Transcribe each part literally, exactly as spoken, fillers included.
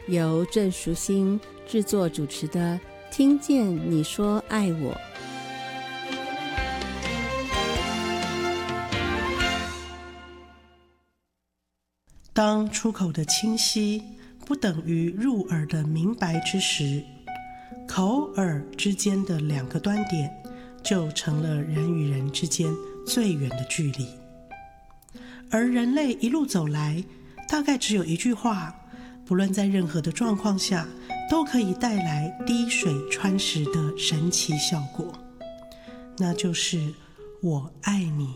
由郑淑馨制作主持的《听见你说爱我》。 当出口的清晰不等于入耳的明白之时，口耳之间的两个端点就成了人与人之间最远的距离。而人类一路走来，大概只有一句话，不论在任何的状况下，都可以带来滴水穿石的神奇效果，那就是我爱你。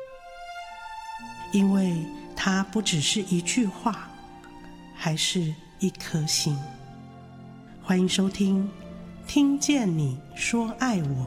因为它不只是一句话，还是一颗心。欢迎收听听见你说爱我。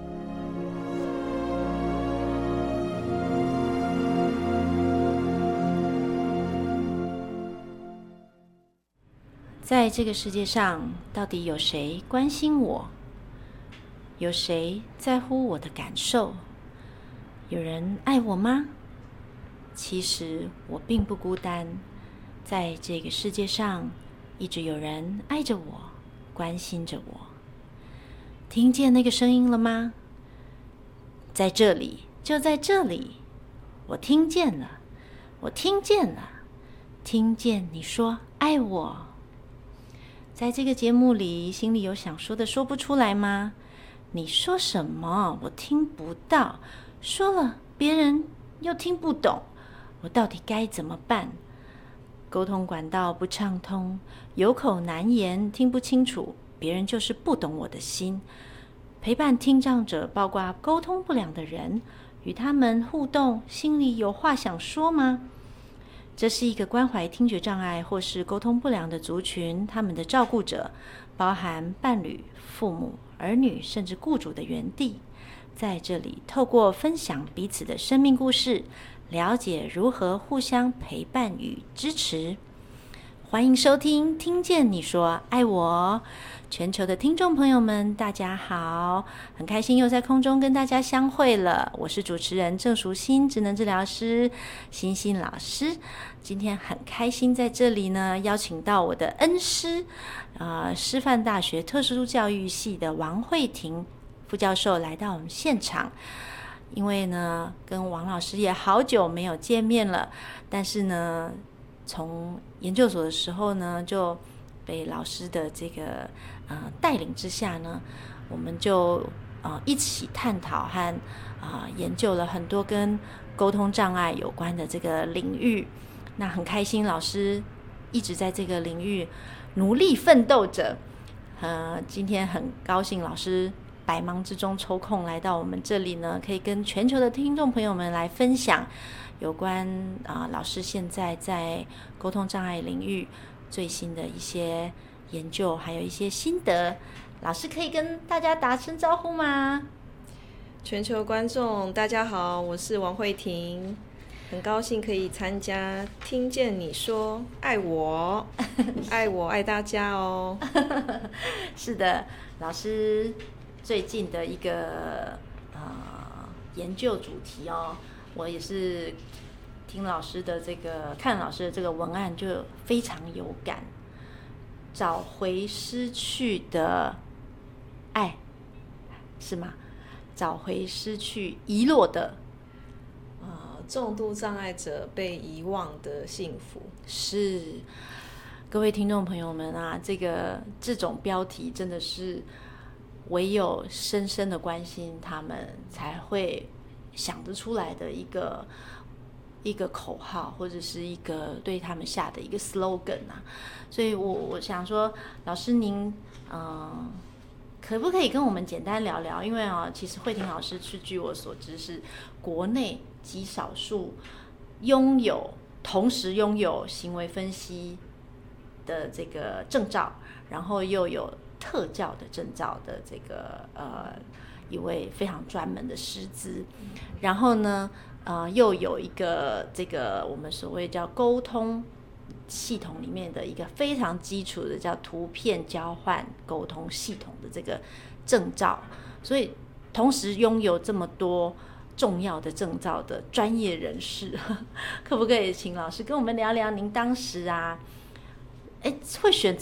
在这个世界上，到底有谁关心我？有谁在乎我的感受？有人爱我吗？其实我并不孤单，在这个世界上，一直有人爱着我，关心着我。听见那个声音了吗？在这里，就在这里，我听见了，我听见了，听见你说爱我。在这个节目里，心里有想说的说不出来吗？你说什么？我听不到，说了别人又听不懂，我到底该怎么办？沟通管道不畅通，有口难言，听不清楚，别人就是不懂我的心。陪伴听障者，包括沟通不良的人，与他们互动，心里有话想说吗？这是一个关怀听觉障碍或是沟通不良的族群，他们的照顾者，包含伴侣、父母、儿女，甚至雇主的园地。在这里，透过分享彼此的生命故事，了解如何互相陪伴与支持。欢迎收听听见你说爱我。全球的听众朋友们，大家好，很开心又在空中跟大家相会了。我是主持人郑淑馨，职能治疗师，欣欣老师。今天很开心在这里呢，邀请到我的恩师，呃，师范大学特殊教育系的王慧婷副教授来到我们现场。因为呢，跟王老师也好久没有见面了，但是呢，从研究所的时候呢，就被老师的这个呃带领之下呢，我们就呃一起探讨和啊、呃、研究了很多跟沟通障碍有关的这个领域。那很开心，老师一直在这个领域努力奋斗着。呃，今天很高兴，老师百忙之中抽空来到我们这里呢，可以跟全球的听众朋友们来分享有关啊、呃、老师现在在沟通障碍领域最新的一些研究，还有一些心得。老师可以跟大家打声招呼吗？ 全球观众大家好，我是王慧婷，很高兴可以参加听见你说爱我爱我爱大家哦。 是的，老师最近的一个呃研究主题哦，我也是听老师的这个看老师的这个文案就非常有感，找回失去的爱，是吗？找回失去遗落的呃，重度障碍者被遗忘的幸福。 是，各位听众朋友们啊，这个这种标题真的是唯有深深的关心他们才会想得出来的一个一个口号，或者是一个对他们下的一个 slogan 啊。所以我我想说，老师您嗯、呃，可不可以跟我们简单聊聊？因为啊，其实慧婷老师是据我所知是国内极少数拥有同时拥有行为分析的这个证照，然后又有特教的证照的这个呃一位非常专门的师资，然后呢呃又有一个这个我们所谓叫沟通系统里面的一个非常基础的叫图片交换沟通系统的这个证照，所以同时拥有这么多重要的证照的专业人士，可不可以请老师跟我们聊聊您当时啊，哎，会选